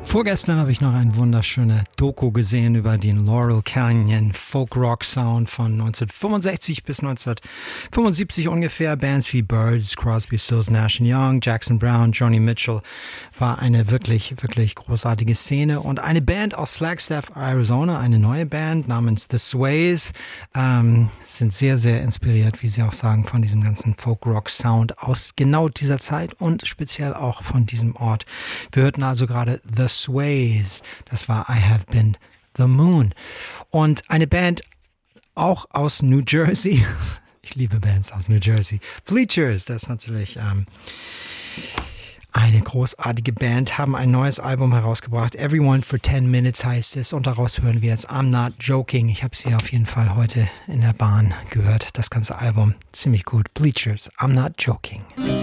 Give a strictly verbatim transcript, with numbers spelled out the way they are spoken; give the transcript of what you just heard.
Vorgestern habe ich noch eine wunderschöne Doku gesehen über den Laurel Canyon Folk-Rock-Sound von neunzehnhundertfünfundsechzig bis neunzehnhundertfünfundsiebzig ungefähr. Bands wie Byrds, Crosby, Stills, Nash and Young, Jackson Browne, Joni Mitchell. War eine wirklich, wirklich großartige Szene. Und eine Band aus Flagstaff, Arizona, eine neue Band namens The Sways, ähm, sind sehr, sehr inspiriert, wie sie auch sagen, von diesem ganzen Folk-Rock-Sound aus genau dieser Zeit und speziell auch von diesem Ort. Wir hörten also gerade The Sways, das war I Have Been the Moon. Und eine Band auch aus New Jersey, ich liebe Bands aus New Jersey, Bleachers, das ist natürlich ähm, eine großartige Band, haben ein neues Album herausgebracht, Everyone for ten minutes heißt es, und daraus hören wir jetzt I'm Not Joking. Ich habe sie auf jeden Fall heute in der Bahn gehört, das ganze Album, ziemlich gut. Bleachers, I'm Not Joking.